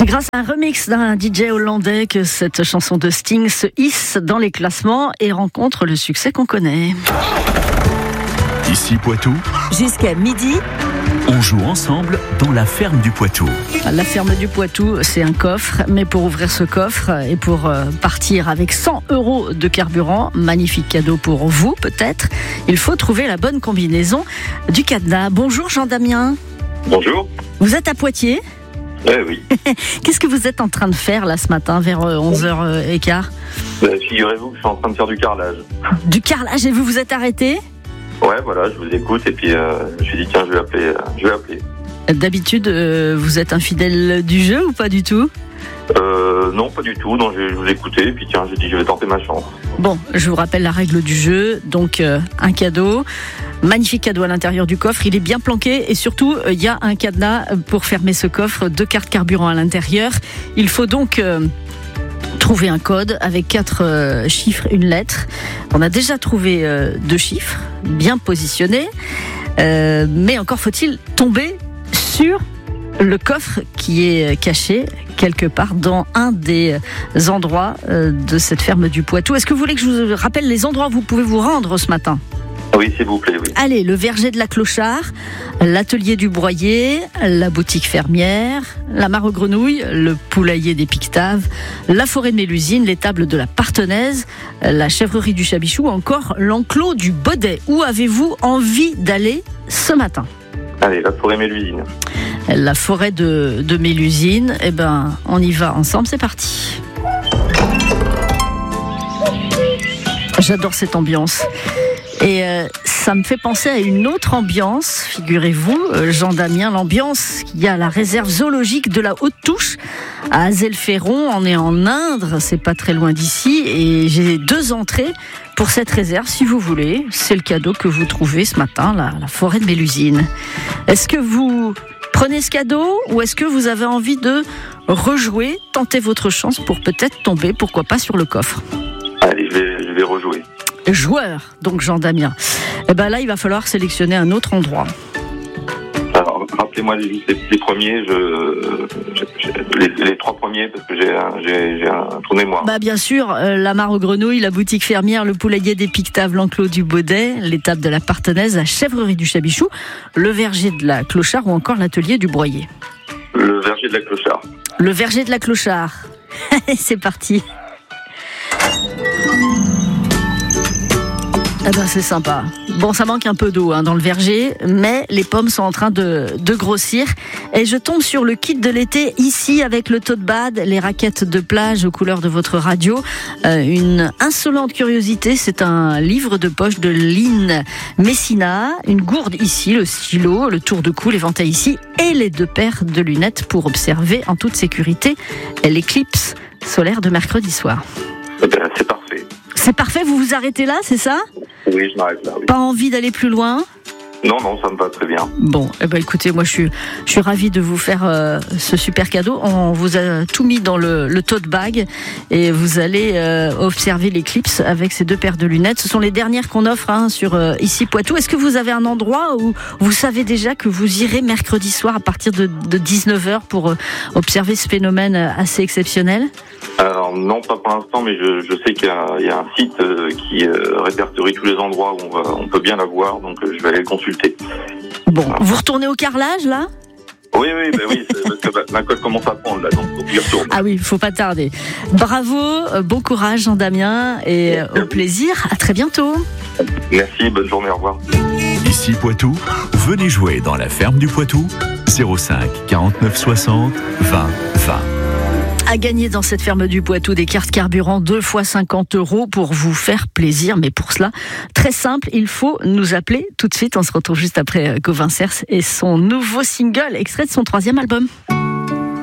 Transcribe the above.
C'est grâce à un remix d'un DJ hollandais que cette chanson de Sting se hisse dans les classements et rencontre le succès qu'on connaît. Ici Poitou, jusqu'à midi, on joue ensemble dans la ferme du Poitou. La ferme du Poitou, c'est un coffre, mais pour ouvrir ce coffre et pour partir avec 100 € de carburant, magnifique cadeau pour vous peut-être, il faut trouver la bonne combinaison du cadenas. Bonjour Jean-Damien. Bonjour. Vous êtes à Poitiers ? Oui. Qu'est-ce que vous êtes en train de faire là ce matin vers 11h15 ? Figurez-vous que je suis en train de faire du carrelage. Du carrelage, et vous vous êtes arrêté ? Ouais, voilà, je vous écoute et puis je me suis dit tiens, je vais appeler. D'habitude, vous êtes un fidèle du jeu ou pas du tout ? Non, pas du tout. Non, je vous écoutais et puis tiens, j'ai dit je vais tenter ma chance. Bon, je vous rappelle la règle du jeu. Donc, un cadeau, magnifique cadeau à l'intérieur du coffre. Il est bien planqué et surtout, il y a un cadenas pour fermer ce coffre, 2 cartes carburant à l'intérieur. Il faut donc trouver un code avec 4 chiffres, une lettre. On a déjà trouvé 2 chiffres, bien positionnés. Mais encore faut-il tomber sur le coffre qui est caché quelque part dans un des endroits de cette ferme du Poitou. Est-ce que vous voulez que je vous rappelle les endroits où vous pouvez vous rendre ce matin ? Oui, s'il vous plaît, oui. Allez, le verger de la Clochard, l'atelier du Broyer, la boutique fermière, la mare aux grenouilles, le poulailler des Pictaves, la forêt de Mélusine, l'étable de la Partenaise, la chèvrerie du Chabichou, ou encore l'enclos du Baudet. Où avez-vous envie d'aller ce matin ? Allez, la forêt Mélusine. La forêt de Mélusine, eh ben, on y va ensemble, c'est parti. J'adore cette ambiance. Et ça me fait penser à une autre ambiance, figurez-vous, Jean-Damien, l'ambiance qu'il y a à la réserve zoologique de la Haute-Touche, à Azelferron, on est en Indre, c'est pas très loin d'ici, et j'ai 2 entrées pour cette réserve, si vous voulez. C'est le cadeau que vous trouvez ce matin, la forêt de Mélusine. Est-ce que vous prenez ce cadeau ou est-ce que vous avez envie de rejouer, tenter votre chance pour peut-être tomber, pourquoi pas, sur le coffre ? Allez, je vais rejouer. Joueur, donc Jean-Damien. Et ben là, il va falloir sélectionner un autre endroit. Alors, rappelez-moi les premiers, les 3 premiers, parce que j'ai un trou de mémoire. Bah bien sûr, la mare aux grenouilles, la boutique fermière, le poulailler des Pictaves, l'enclos du Baudet, l'étable de la Partenaise, la chèvrerie du Chabichou, le verger de la Clochard ou encore l'atelier du Broyer. Le verger de la Clochard. Le verger de la Clochard. C'est parti. Eh ben c'est sympa. Bon, ça manque un peu d'eau dans le verger, mais les pommes sont en train de grossir. Et je tombe sur le kit de l'été ici avec le tote bag, les raquettes de plage aux couleurs de votre radio. Une insolente curiosité, c'est un livre de poche de Lynn Messina, une gourde ici, le stylo, le tour de cou, l'éventail ici et les 2 paires de lunettes pour observer en toute sécurité l'éclipse solaire de mercredi soir. Eh ben, c'est parfait. C'est parfait, vous vous arrêtez là, c'est ça ? Oui, je m'arrête là, oui. Pas envie d'aller plus loin ? Non, ça me va très bien. Bon, eh ben écoutez, moi je suis ravie de vous faire ce super cadeau. On vous a tout mis dans le tote bag et vous allez observer l'éclipse avec ces 2 paires de lunettes. Ce sont les dernières qu'on offre sur ici Poitou. Est-ce que vous avez un endroit où vous savez déjà que vous irez mercredi soir à partir de 19h pour observer ce phénomène assez exceptionnel ? Alors non, pas pour l'instant, mais je sais qu'il y a un site qui répertorie tous les endroits où on peut bien la voir, donc je vais aller le consulter. Bon, vous retournez au carrelage là ? Oui, parce que ma cote commence à prendre là, donc il retourne. Ah oui, faut pas tarder. Bravo, bon courage Jean-Damien et au plaisir, à très bientôt. Merci, bonne journée, au revoir. Ici Poitou, venez jouer dans la ferme du Poitou, 05 49 60 20 20. À gagner dans cette ferme du Poitou des cartes carburant 2 fois 50 € pour vous faire plaisir. Mais pour cela, très simple, il faut nous appeler tout de suite. On se retrouve juste après Gauvin Cers et son nouveau single, extrait de son 3e album.